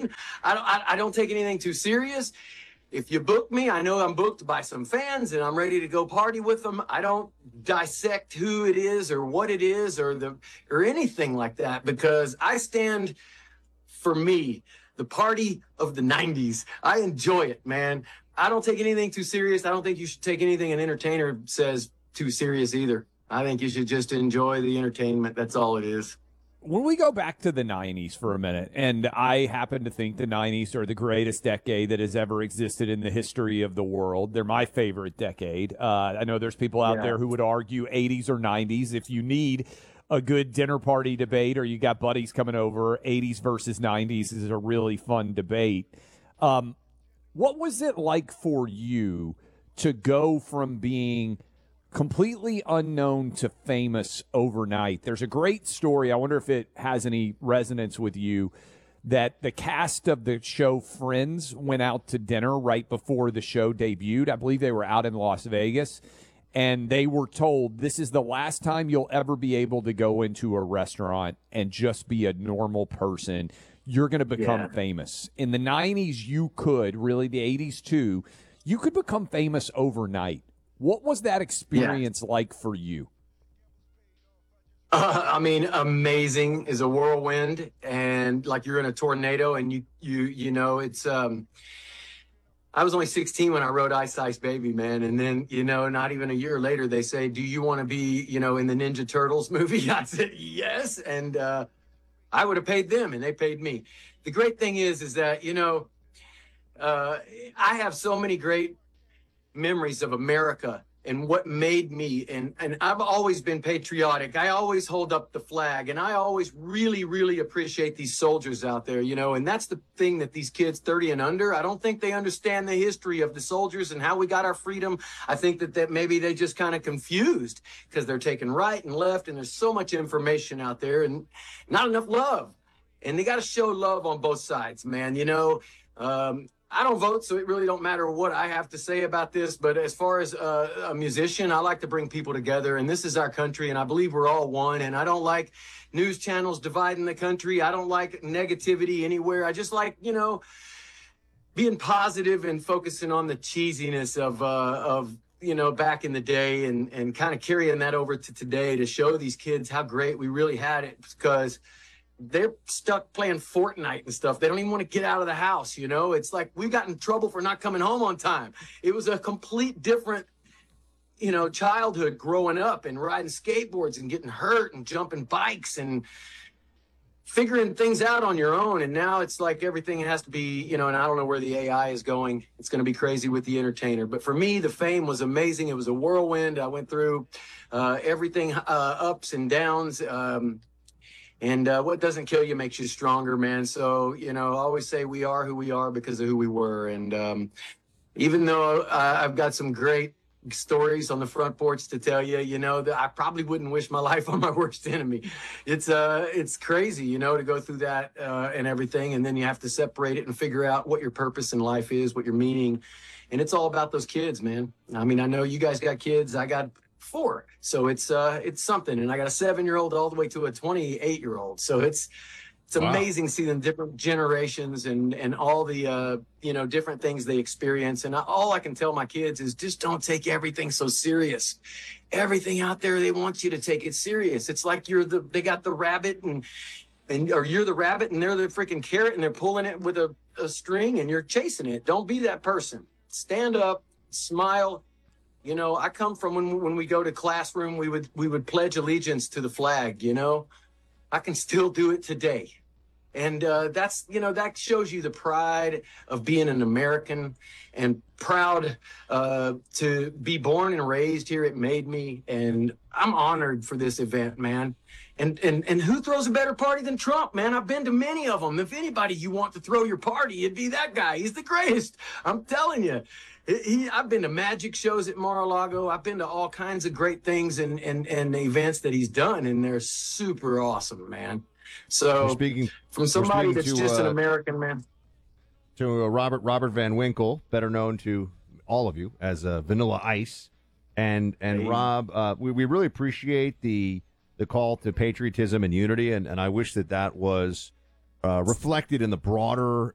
man. I don't take anything too serious. If you book me, I know I'm booked by some fans and I'm ready to go party with them. I don't dissect who it is or what it is or anything like that, because I stand for me, the party of the 90s. I enjoy it, man. I don't take anything too serious. I don't think you should take anything an entertainer says too serious either. I think you should just enjoy the entertainment. That's all it is. When we go back to the 90s for a minute, and I happen to think the 90s are the greatest decade that has ever existed in the history of the world. They're my favorite decade. I know there's people out there who would argue 80s or 90s. If you need a good dinner party debate or you got buddies coming over, 80s versus 90s is a really fun debate. What was it like for you to go from being completely unknown to famous overnight? There's a great story. I wonder if it has any resonance with you, that the cast of the show Friends went out to dinner right before the show debuted. I believe they were out in Las Vegas, and they were told, this is the last time you'll ever be able to go into a restaurant and just be a normal person. You're going to become famous. In the 90s, you could, really the 80s too, you could become famous overnight. What was that experience like for you? I mean, amazing. Is a whirlwind, and like you're in a tornado, and you know it's. I was only 16 when I wrote Ice Ice Baby, man, and then not even a year later they say, "Do you want to be in the Ninja Turtles movie?" I said yes, and I would have paid them, and they paid me. The great thing is that I have so many great memories of America and what made me, and I've always been patriotic. I always hold up the flag, and I always really, really appreciate these soldiers out there, and that's the thing that these kids 30 and under, I don't think they understand the history of the soldiers and how we got our freedom. I think that maybe they just kind of confused because they're taking right and left, and there's so much information out there and not enough love. And they got to show love on both sides, man. I don't vote, so it really don't matter what I have to say about this. But as far as a musician, I like to bring people together, and this is our country, and I believe we're all one. And I don't like news channels dividing the country. I don't like negativity anywhere. I just like, being positive and focusing on the cheesiness of back in the day, and kind of carrying that over to today to show these kids how great we really had it, because they're stuck playing Fortnite and stuff. They don't even want to get out of the house. It's like we got in trouble for not coming home on time. It was a complete different, childhood growing up and riding skateboards and getting hurt and jumping bikes and figuring things out on your own. And now it's like everything has to be, and I don't know where the AI is going. It's going to be crazy with the entertainer. But for me, the fame was amazing. It was a whirlwind. I went through everything, ups and downs. And what doesn't kill you makes you stronger, man. So, I always say we are who we are because of who we were. And even though I've got some great stories on the front porch to tell you, that I probably wouldn't wish my life on my worst enemy. It's crazy, to go through that and everything. And then you have to separate it and figure out what your purpose in life is, what your meaning. And it's all about those kids, man. I mean, I know you guys got kids. I got 4. So it's something. And I got a 7-year-old all the way to a 28-year-old. So it's amazing seeing different generations and all the, different things they experience. And all I can tell my kids is just don't take everything so serious. Everything out there, they want you to take it serious. It's like they got the rabbit or you're the rabbit and they're the freaking carrot and they're pulling it with a string and you're chasing it. Don't be that person. Stand up, smile. I come from when we go to classroom, we would pledge allegiance to the flag, I can still do it today. And that's, that shows you the pride of being an American and proud to be born and raised here. It made me, and I'm honored for this event, man. And who throws a better party than Trump, man? I've been to many of them. If anybody you want to throw your party, it'd be that guy. He's the greatest. I'm telling you. I've been to magic shows at Mar-a-Lago. I've been to all kinds of great things and events that he's done, and they're super awesome, man. So from somebody that's just an American, man. To Robert Van Winkle, better known to all of you as Vanilla Ice. And Rob, we really appreciate the call to patriotism and unity, and I wish that was reflected in the broader